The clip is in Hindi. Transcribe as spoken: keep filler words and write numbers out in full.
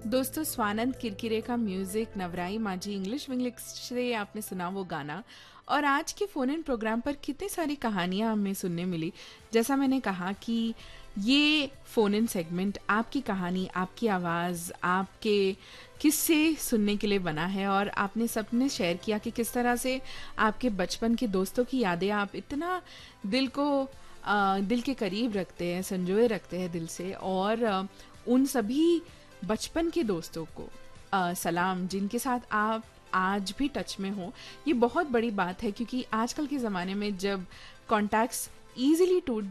दोस्तों स्वानंद किरकिरे का म्यूजिक नवराई माझी इंग्लिश विंग्लिश से आपने सुना वो गाना। और आज के फोन इन प्रोग्राम पर कितनी सारी कहानियां हमें सुनने मिली। जैसा मैंने कहा कि ये फोन इन सेगमेंट आपकी कहानी, आपकी आवाज़, आपके किस्से सुनने के लिए बना है। और आपने सबने शेयर किया कि किस तरह से आपके बचपन के दोस्तों की यादें आप इतना दिल को अ, दिल के करीब रखते हैं, संजोए रखते हैं दिल से। और अ, उन सभी बचपन के दोस्तों को अ, सलाम, जिनके साथ आप आज भी टच में हो। ये बहुत बड़ी बात है क्योंकि आजकल के ज़माने में जब कॉन्टैक्ट्स ईज़िली टूट